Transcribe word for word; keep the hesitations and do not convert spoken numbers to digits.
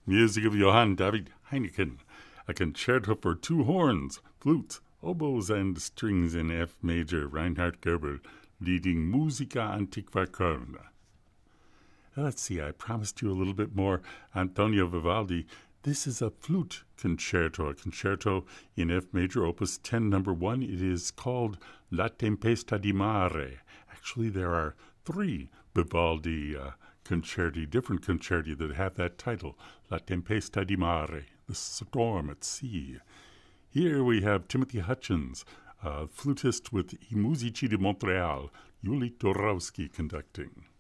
Music of Johann David Heineken, a concerto for two horns, flutes, oboes, and strings in F major, Reinhard Goebel, leading Musica Antiqua Köln. Let's see, I promised you a little bit more Antonio Vivaldi. This is a flute concerto, a concerto in F major, opus ten, number one. It is called La Tempesta di Mare. Actually, there are three Vivaldi uh, concerti, different concerti that have that title, La Tempesta di Mare, the storm at sea. Here we have Timothy Hutchins, a flutist with I Musici di Montreal, Yuli Dorowski conducting.